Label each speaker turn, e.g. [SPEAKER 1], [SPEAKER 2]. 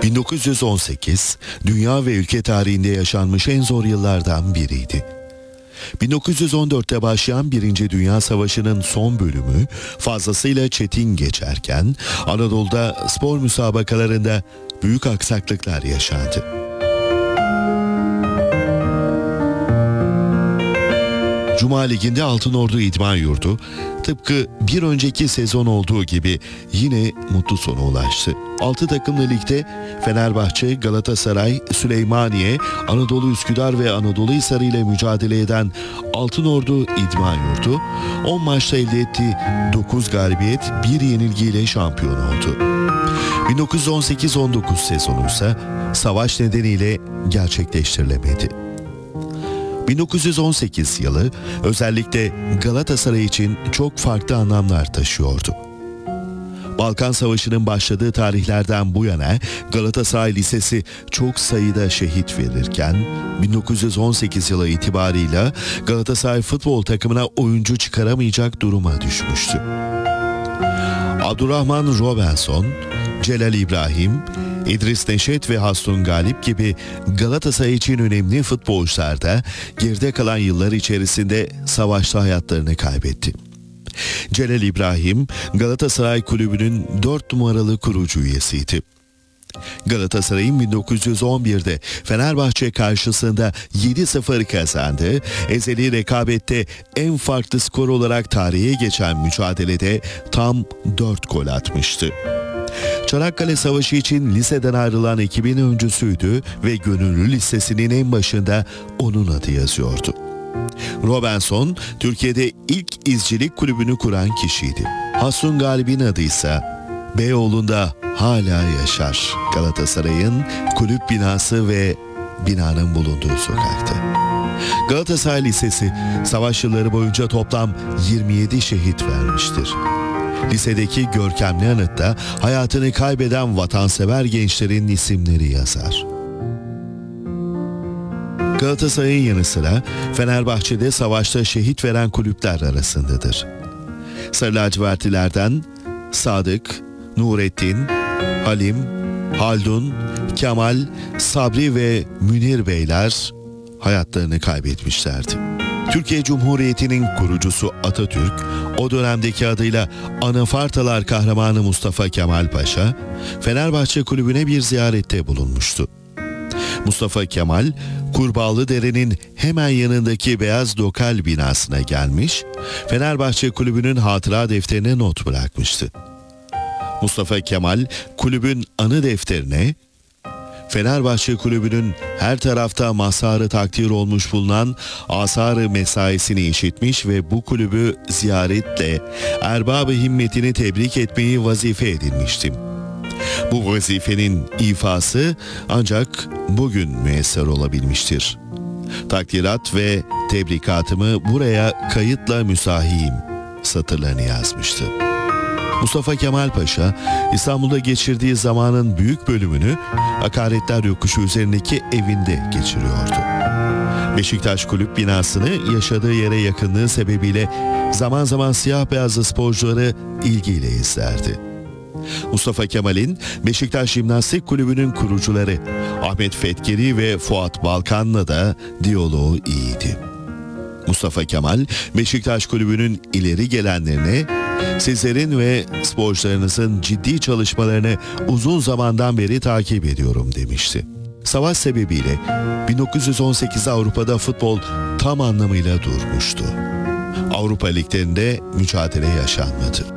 [SPEAKER 1] 1918, dünya ve ülke tarihinde yaşanmış en zor yıllardan biriydi. 1914'te başlayan Birinci Dünya Savaşı'nın son bölümü fazlasıyla çetin geçerken Anadolu'da spor müsabakalarında büyük aksaklıklar yaşandı. Cuma Ligi'nde Altınordu İdman Yurdu tıpkı bir önceki sezon olduğu gibi yine mutlu sona ulaştı. 6 takımlı ligde Fenerbahçe, Galatasaray, Süleymaniye, Anadolu Üsküdar ve Anadolu Hisarı ile mücadele eden Altınordu İdman Yurdu 10 maçta elde ettiği 9 galibiyet, 1 yenilgiyle şampiyon oldu. 1918-19 sezonu ise savaş nedeniyle gerçekleştirilemedi. 1918 yılı özellikle Galatasaray için çok farklı anlamlar taşıyordu. Balkan Savaşı'nın başladığı tarihlerden bu yana Galatasaray Lisesi çok sayıda şehit verirken 1918 yılı itibarıyla Galatasaray futbol takımına oyuncu çıkaramayacak duruma düşmüştü. Abdurrahman Robinson, Celal İbrahim, İdris Neşet ve Hastun Galip gibi Galatasaray için önemli futbolcular da geride kalan yıllar içerisinde savaşta hayatlarını kaybetti. Celal İbrahim, Galatasaray Kulübü'nün 4 numaralı kurucu üyesiydi. Galatasaray'ın 1911'de Fenerbahçe karşısında 7-0 kazandığı, ezeli rekabette en farklı skor olarak tarihe geçen mücadelede tam 4 gol atmıştı. Çanakkale Savaşı için liseden ayrılan ekibin öncüsüydü ve gönüllü listesinin en başında onun adı yazıyordu. Robinson, Türkiye'de ilk izcilik kulübünü kuran kişiydi. Hastun Galip'in adı ise Beyoğlu'nda hala yaşar. Galatasaray'ın kulüp binası ve binanın bulunduğu sokakta. Galatasaray Lisesi savaş yılları boyunca toplam 27 şehit vermiştir. Lisedeki görkemli anıtta hayatını kaybeden vatansever gençlerin isimleri yazar. Galatasaray'ın yanı sıra Fenerbahçe'de savaşta şehit veren kulüpler arasındadır. Sarı lacivertlilerden Sadık, Nurettin, Halim, Haldun, Kemal, Sabri ve Münir Beyler hayatlarını kaybetmişlerdi. Türkiye Cumhuriyeti'nin kurucusu Atatürk, o dönemdeki adıyla Anafartalar kahramanı Mustafa Kemal Paşa, Fenerbahçe Kulübü'ne bir ziyarette bulunmuştu. Mustafa Kemal, Kurbağalıdere'nin hemen yanındaki Beyaz Lokal binasına gelmiş, Fenerbahçe Kulübü'nün hatıra defterine not bırakmıştı. Mustafa Kemal, kulübün anı defterine, Fenerbahçe Kulübü'nün her tarafta mazharı takdir olmuş bulunan asar-ı mesaisini işitmiş ve bu kulübü ziyaretle erbab-ı himmetini tebrik etmeyi vazife edinmiştim. Bu vazifenin ifası ancak bugün müyesser olabilmiştir. Takdirat ve tebrikatımı buraya kayıtla müsahiyim satırlarını yazmıştı. Mustafa Kemal Paşa, İstanbul'da geçirdiği zamanın büyük bölümünü Akaretler Yokuşu üzerindeki evinde geçiriyordu. Beşiktaş Kulüp binasını yaşadığı yere yakınlığı sebebiyle zaman zaman siyah beyazlı sporcuları ilgiyle izlerdi. Mustafa Kemal'in Beşiktaş Jimnastik Kulübü'nün kurucuları Ahmet Fetkeri ve Fuat Balkan'la da diyaloğu iyiydi. Mustafa Kemal, Beşiktaş Kulübü'nün ileri gelenlerine "Sizlerin ve sporcularınızın ciddi çalışmalarını uzun zamandan beri takip ediyorum" demişti. Savaş sebebiyle 1918'de Avrupa'da futbol tam anlamıyla durmuştu. Avrupa liglerinde mücadele yaşanmadı.